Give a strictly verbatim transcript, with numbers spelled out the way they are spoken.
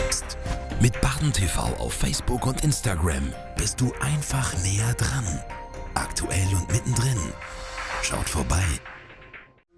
selbst. Mit Baden T V auf Facebook und Instagram bist du einfach näher dran. Aktuell und mittendrin. Schaut vorbei.